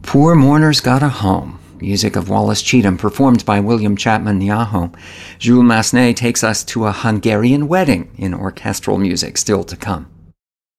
Poor Mourner's Got a Home, music of Wallace Cheatham, performed by William Chapman Nyahome. Jules Massenet takes us to a Hungarian wedding in orchestral music still to come.